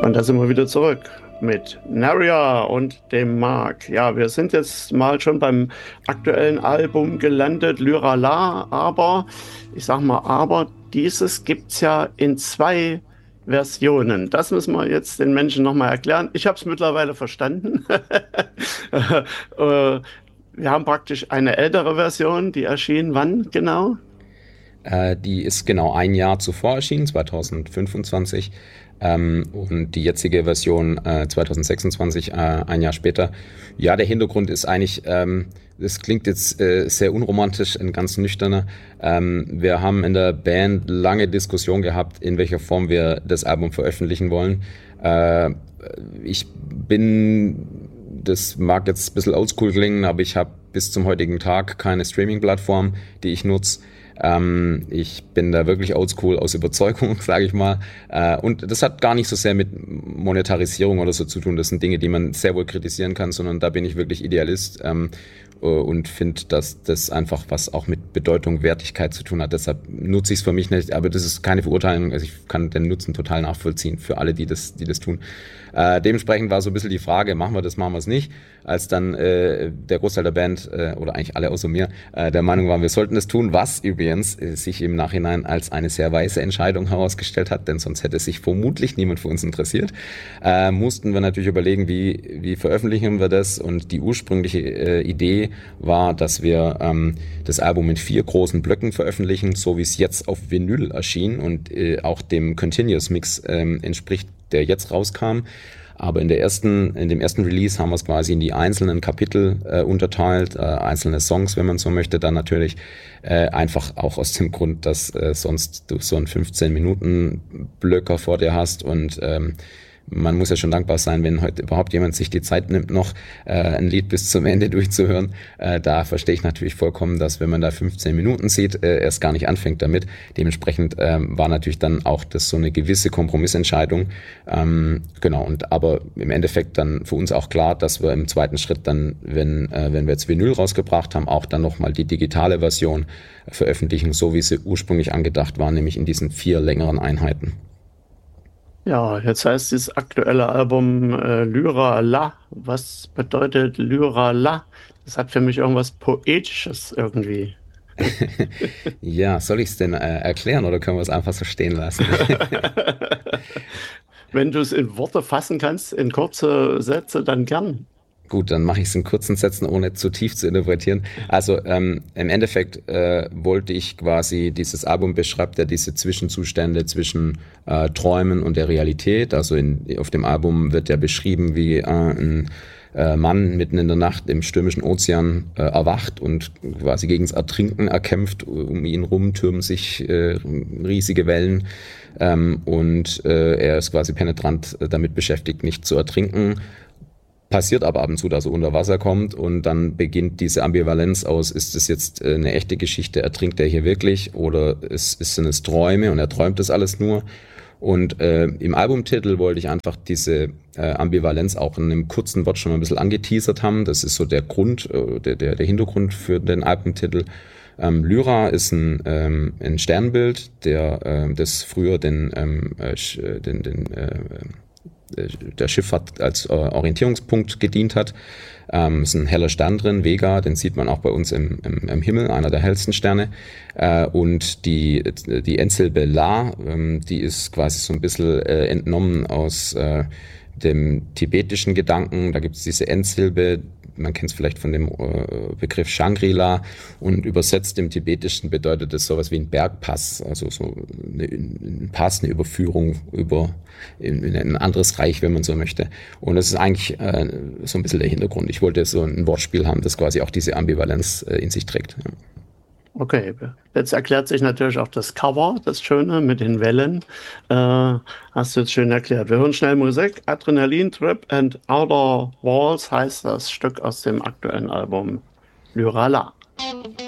Und da sind wir wieder zurück mit Naria und dem Mark. Ja, wir sind jetzt mal schon beim aktuellen Album gelandet, Lyra La, aber, ich sag mal, aber dieses gibt's ja in 2 Versionen. Das müssen wir jetzt den Menschen nochmal erklären. Ich habe es mittlerweile verstanden. Wir haben praktisch eine ältere Version, die erschien wann genau? Die ist genau ein Jahr zuvor erschienen, 2025. Und die jetzige Version 2026, ein Jahr später. Ja, der Hintergrund ist eigentlich, das klingt jetzt sehr unromantisch, ein ganz nüchterner. Wir haben in der Band lange Diskussion gehabt, in welcher Form wir das Album veröffentlichen wollen. Ich bin, das mag jetzt ein bisschen oldschool klingen, aber ich habe bis zum heutigen Tag keine Streaming-Plattform, die ich nutze. Ich bin da wirklich oldschool aus Überzeugung, sage ich mal. Und das hat gar nicht so sehr mit Monetarisierung oder so zu tun. Das sind Dinge, die man sehr wohl kritisieren kann, sondern da bin ich wirklich Idealist und finde, dass das einfach was auch mit Bedeutung, Wertigkeit zu tun hat. Deshalb nutze ich es für mich nicht, aber das ist keine Verurteilung. Also ich kann den Nutzen total nachvollziehen für alle, die das tun. Dementsprechend war so ein bisschen die Frage, machen wir es nicht? Als dann der Großteil der Band, oder eigentlich alle außer mir, der Meinung waren, wir sollten es tun, was übrigens sich im Nachhinein als eine sehr weise Entscheidung herausgestellt hat, denn sonst hätte sich vermutlich niemand für uns interessiert, mussten wir natürlich überlegen, wie veröffentlichen wir das, und die ursprüngliche Idee war, dass wir das Album in 4 großen Blöcken veröffentlichen, so wie es jetzt auf Vinyl erschien und auch dem Continuous Mix entspricht, der jetzt rauskam. Aber in dem ersten Release haben wir es quasi in die einzelnen Kapitel unterteilt, einzelne Songs, wenn man so möchte, dann natürlich einfach auch aus dem Grund, dass sonst du so einen 15-Minuten-Blöcker vor dir hast und man muss ja schon dankbar sein, wenn heute überhaupt jemand sich die Zeit nimmt, noch ein Lied bis zum Ende durchzuhören. Da verstehe ich natürlich vollkommen, dass wenn man da 15 Minuten sieht, erst gar nicht anfängt damit. Dementsprechend war natürlich dann auch das so eine gewisse Kompromissentscheidung. Genau, aber im Endeffekt dann für uns auch klar, dass wir im zweiten Schritt dann, wenn wir jetzt Vinyl rausgebracht haben, auch dann nochmal die digitale Version veröffentlichen, so wie sie ursprünglich angedacht war, nämlich in diesen 4 längeren Einheiten. Ja, jetzt heißt dieses aktuelle Album Lyra La. Was bedeutet Lyra La? Das hat für mich irgendwas Poetisches irgendwie. Ja, soll ich es denn erklären oder können wir es einfach so stehen lassen? Wenn du es in Worte fassen kannst, in kurze Sätze, dann gern. Gut, dann mache ich es in kurzen Sätzen, ohne zu tief zu interpretieren. Also im Endeffekt wollte ich quasi, dieses Album beschreibt ja diese Zwischenzustände zwischen Träumen und der Realität. Also auf dem Album wird ja beschrieben, wie ein Mann mitten in der Nacht im stürmischen Ozean erwacht und quasi gegen das Ertrinken erkämpft. Um ihn rum türmen sich riesige Wellen und er ist quasi penetrant damit beschäftigt, nicht zu ertrinken. Passiert aber ab und zu, dass er unter Wasser kommt und dann beginnt diese Ambivalenz aus, ist es jetzt eine echte Geschichte, ertrinkt er hier wirklich oder sind es Träume und er träumt das alles nur? Und im Albumtitel wollte ich einfach diese Ambivalenz auch in einem kurzen Wort schon mal ein bisschen angeteasert haben. Das ist so der Grund, der Hintergrund für den Albumtitel. Lyra ist ein Sternbild, das früher der Schifffahrt als Orientierungspunkt gedient hat. Ist ein heller Stern drin, Vega, den sieht man auch bei uns im Himmel, einer der hellsten Sterne. Und die Endsilbe La, die ist quasi so ein bisschen entnommen aus dem tibetischen Gedanken. Da gibt es diese Endsilbe, man kennt es vielleicht von dem Begriff Shangri-La, und übersetzt im Tibetischen bedeutet das sowas wie ein Bergpass, also so ein Pass, eine Überführung in ein anderes Reich, wenn man so möchte. Und das ist eigentlich so ein bisschen der Hintergrund. Ich wollte so ein Wortspiel haben, das quasi auch diese Ambivalenz in sich trägt. Ja. Okay, jetzt erklärt sich natürlich auch das Cover, das Schöne mit den Wellen. Hast du jetzt schön erklärt. Wir hören schnell Musik. Adrenalin Trip and Outer Walls heißt das Stück aus dem aktuellen Album Lyra La.